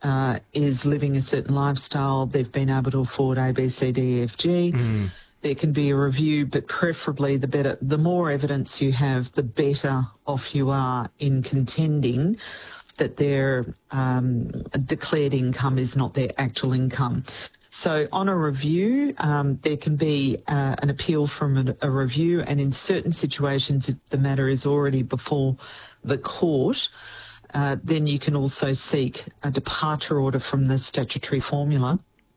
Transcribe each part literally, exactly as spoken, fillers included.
uh, is living a certain lifestyle. They've been able to afford A, B, C, D, E, F, G. Mm. There can be a review, but preferably the better, the more evidence you have, the better off you are in contending that their um, declared income is not their actual income. So on a review, um, there can be uh, an appeal from a, a review, and in certain situations, if the matter is already before the court, uh, then you can also seek a departure order from the statutory formula.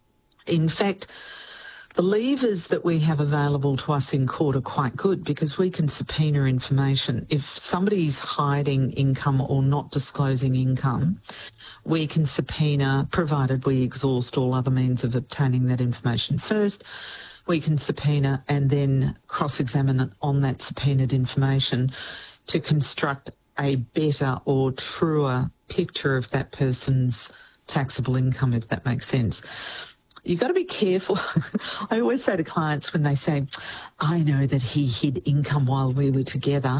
In fact, the levers that we have available to us in court are quite good because we can subpoena information. If somebody's hiding income or not disclosing income, we can subpoena, provided we exhaust all other means of obtaining that information first. We can subpoena and then cross-examine on that subpoenaed information to construct a better or truer picture of that person's taxable income, if that makes sense. You've got to be careful. I always say to clients when they say, I know that he hid income while we were together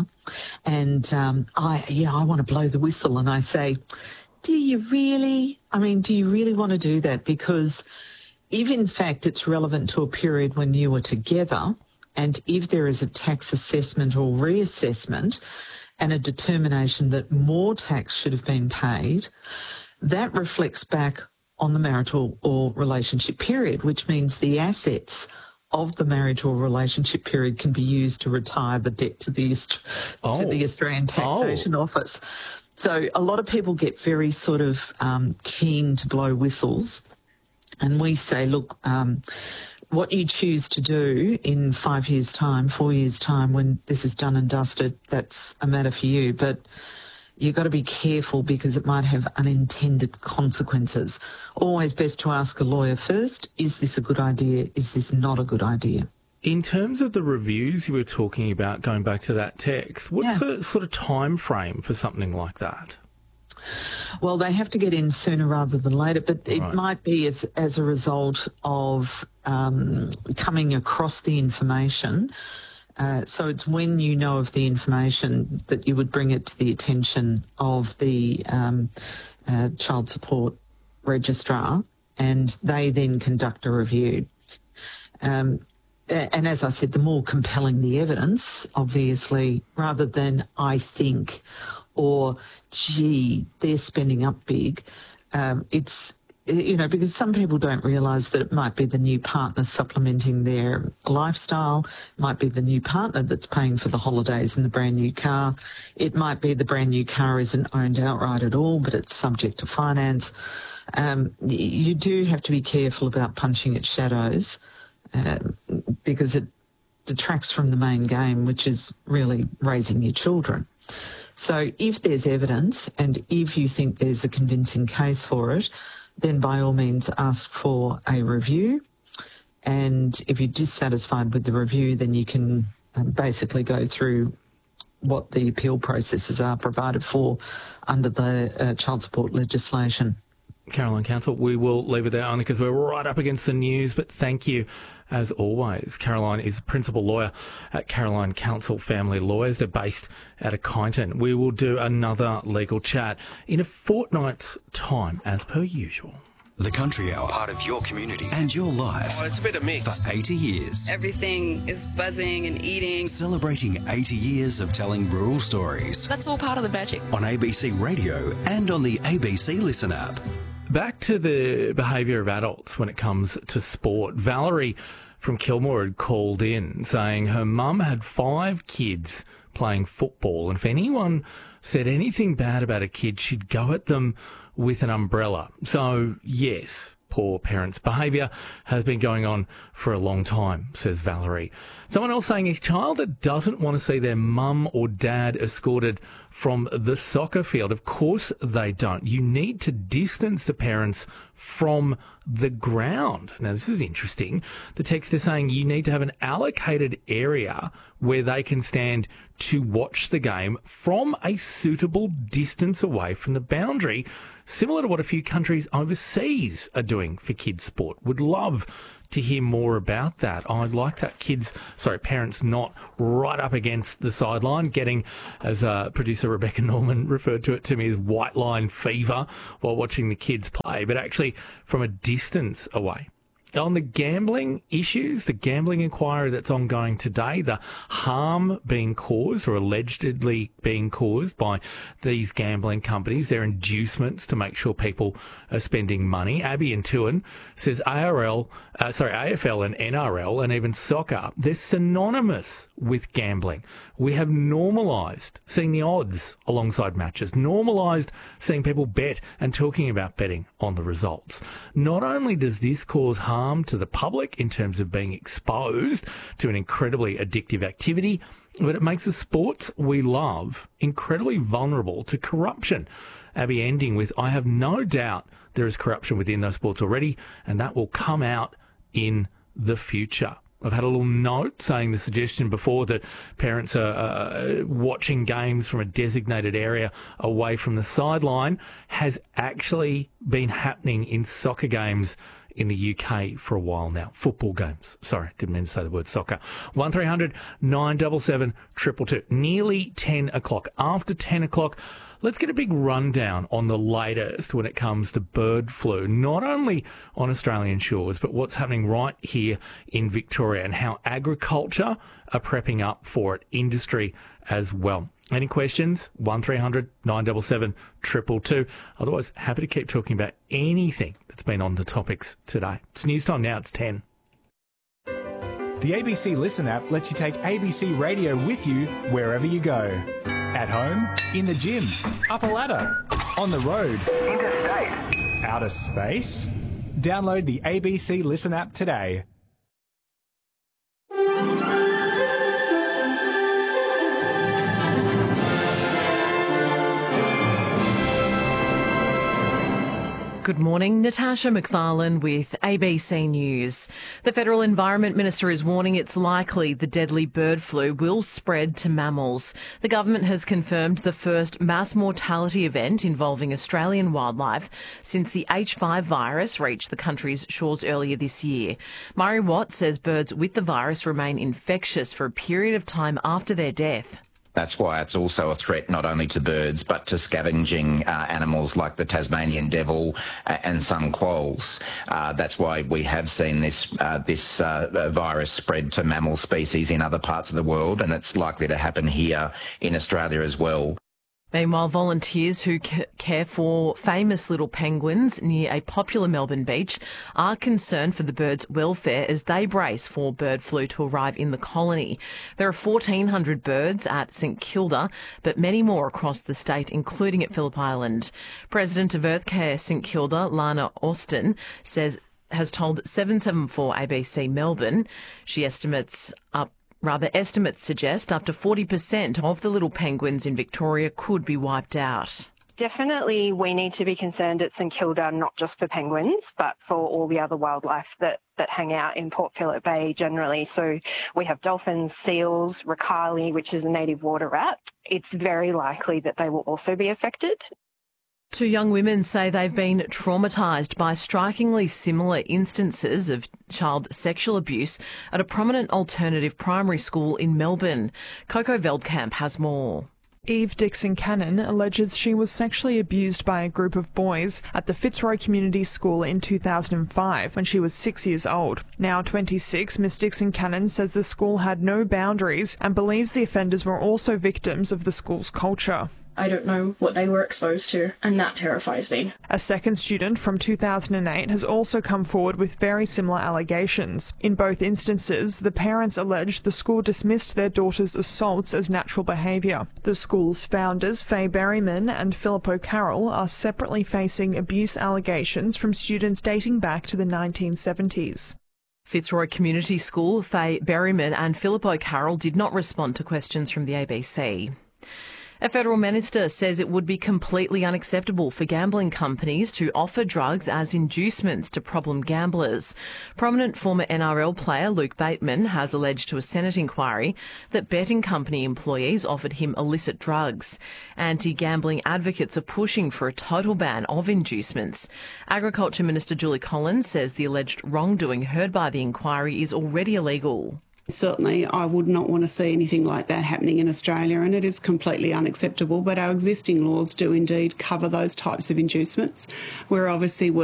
and um, I, you know, I want to blow the whistle. And I say, do you really? I mean, do you really want to do that? Because if in fact it's relevant to a period when you were together, and if there is a tax assessment or reassessment and a determination that more tax should have been paid, that reflects back on the marital or relationship period, which means the assets of the marriage or relationship period can be used to retire the debt to the, oh. to the Australian Taxation oh. Office. So a lot of people get very sort of um, keen to blow whistles, and we say, look, um, what you choose to do in five years' time, four years' time, when this is done and dusted, that's a matter for you. But you've got to be careful because it might have unintended consequences. Always best to ask a lawyer first, is this a good idea? Is this not a good idea? In terms of the reviews you were talking about, going back to that text, what's yeah. the sort of time frame for something like that? Well, they have to get in sooner rather than later, but it right. might be as, as a result of um, coming across the information. Uh, so it's when you know of the information that you would bring it to the attention of the um, uh, child support registrar, and they then conduct a review. Um, and as I said, the more compelling the evidence, obviously, rather than I think or gee, they're spending up big, um, it's you know, because some people don't realise that it might be the new partner supplementing their lifestyle, it might be the new partner that's paying for the holidays and the brand new car, it might be the brand new car isn't owned outright at all, but it's subject to finance. Um, you do have to be careful about punching at shadows uh, because it detracts from the main game, which is really raising your children. So if there's evidence and if you think there's a convincing case for it, then by all means ask for a review. And if you're dissatisfied with the review, then you can um, basically go through what the appeal processes are provided for under the uh, child support legislation. Caroline Counsell, we will leave it there only because we're right up against the news, but thank you as always. Caroline is principal lawyer at Caroline Counsell Family Lawyers. They're based out of Kyneton. We will do another legal chat in a fortnight's time, as per usual. The Country Hour, part of your community and your life. Oh, it's a bit of mix. For eighty years. Everything is buzzing and eating. Celebrating eighty years of telling rural stories. That's all part of the magic. On A B C Radio and on the A B C Listen app. Back to the behaviour of adults when it comes to sport. Valerie from Kilmore had called in saying her mum had five kids playing football, and if anyone said anything bad about a kid, she'd go at them with an umbrella. So, yes, poor parents' behaviour has been going on for a long time, says Valerie. Someone else saying a child that doesn't want to see their mum or dad escorted from the soccer field. Of course they don't. You need to distance the parents from the ground. Now, this is interesting. The text is saying you need to have an allocated area where they can stand to watch the game from a suitable distance away from the boundary, similar to what a few countries overseas are doing for kids' sport. Would love to hear more about that. I'd like that kids, sorry, parents not right up against the sideline, getting, as uh, producer Rebecca Norman referred to it to me, as white line fever while watching the kids play, but actually from a distance away. On the gambling issues, the gambling inquiry that's ongoing today, the harm being caused or allegedly being caused by these gambling companies, their inducements to make sure people are spending money. Abby and Tuan says A R L, uh, sorry, A F L and N R L and even soccer, they're synonymous with gambling. We have normalised seeing the odds alongside matches, normalised seeing people bet and talking about betting on the results. Not only does this cause harm to the public in terms of being exposed to an incredibly addictive activity, but it makes the sports we love incredibly vulnerable to corruption. Abby ending with, I have no doubt there is corruption within those sports already, and that will come out in the future. I've had a little note saying the suggestion before that parents are uh, watching games from a designated area away from the sideline has actually been happening in soccer games in the U K for a while now. Football games. Sorry, didn't mean to say the word soccer. one three hundred nine seven seven two two two. Nearly ten o'clock. After ten o'clock, let's get a big rundown on the latest when it comes to bird flu, not only on Australian shores, but what's happening right here in Victoria and how agriculture are prepping up for it, industry as well. Any questions? one three hundred nine seven seven two two two. Otherwise, happy to keep talking about anything that's been on the topics today. It's news time now. It's ten. The A B C Listen app lets you take A B C Radio with you wherever you go. At home, in the gym, up a ladder, on the road, interstate, outer space. Download the A B C Listen app today. Good morning, Natasha McFarlane with A B C News. The Federal Environment Minister is warning it's likely the deadly bird flu will spread to mammals. The government has confirmed the first mass mortality event involving Australian wildlife since the H five virus reached the country's shores earlier this year. Murray Watt says birds with the virus remain infectious for a period of time after their death. That's why it's also a threat not only to birds but to scavenging uh, animals like the Tasmanian devil uh, and some quolls. Uh, that's why we have seen this uh, this uh, virus spread to mammal species in other parts of the world, and it's likely to happen here in Australia as well. Meanwhile, volunteers who care for famous little penguins near a popular Melbourne beach are concerned for the birds' welfare as they brace for bird flu to arrive in the colony. There are fourteen hundred birds at St Kilda, but many more across the state, including at Phillip Island. President of Earthcare St Kilda, Lana Austin, says has told seven seven four A B C Melbourne she estimates up Rather, estimates suggest up to forty percent of the little penguins in Victoria could be wiped out. Definitely we need to be concerned at St Kilda, not just for penguins, but for all the other wildlife that, that hang out in Port Phillip Bay generally. So we have dolphins, seals, ricali, which is a native water rat. It's very likely that they will also be affected. Two young women say they've been traumatised by strikingly similar instances of child sexual abuse at a prominent alternative primary school in Melbourne. Coco Veldkamp has more. Eve Dixon Cannon alleges she was sexually abused by a group of boys at the Fitzroy Community School in two thousand five when she was six years old. Now twenty-six, Miss Dixon Cannon says the school had no boundaries and believes the offenders were also victims of the school's culture. I don't know what they were exposed to, and that terrifies me. A second student from two thousand eight has also come forward with very similar allegations. In both instances, the parents alleged the school dismissed their daughter's assaults as natural behaviour. The school's founders, Faye Berryman and Philip O'Carroll, are separately facing abuse allegations from students dating back to the nineteen seventies. Fitzroy Community School, Faye Berryman and Philip O'Carroll did not respond to questions from the A B C. A federal minister says it would be completely unacceptable for gambling companies to offer drugs as inducements to problem gamblers. Prominent former N R L player Luke Bateman has alleged to a Senate inquiry that betting company employees offered him illicit drugs. Anti-gambling advocates are pushing for a total ban of inducements. Agriculture Minister Julie Collins says the alleged wrongdoing heard by the inquiry is already illegal. Certainly, I would not want to see anything like that happening in Australia, and it is completely unacceptable. But our existing laws do indeed cover those types of inducements. We're obviously